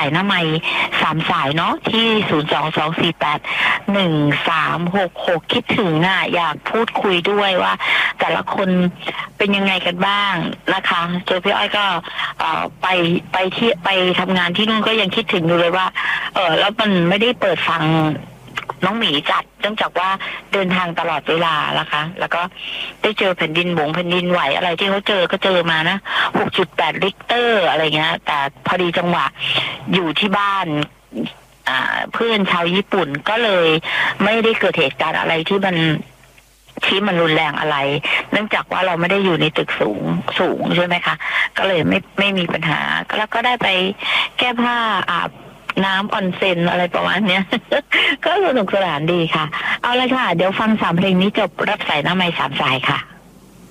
หน้าไมค์3 สายเนาะที่022481366คิดถึงอยากพูดคุยด้วยว่าแต่ละคนเป็นยังไงกันบ้างนะคะเจอพี่อ้อยก็ไปทำงานที่นู่นก็ยังคิดถึงอยู่เลยว่าแล้วมันไม่ได้เปิดฟังน้องหมีจัดเนื่องจากว่าเดินทางตลอดเวลานะคะแล้วก็ได้เจอแผ่นดินไหวอะไรที่เขาก็เจอมานะ6.8 ริกเตอร์อะไรเงี้ยแต่พอดีจังหวะอยู่ที่บ้านเพื่อนชาวญี่ปุ่นก็เลยไม่ได้เกิดเหตุการณ์อะไรที่มันรุนแรงอะไร เนื่องจากว่าเราไม่ได้อยู่ในตึกสูงใช่ไหมคะก็เลยไม่มีปัญหาแล้วก็ได้ไปแก้ผ้าอาบน้ำออนเซ็นอะไรประมาณเนี้ย ก็สนุกสนานดีค่ะเอาเลยค่ะเดี๋ยวฟัง3 เพลงนี้จบรับสายหน้าไมค์3 สายค่ะ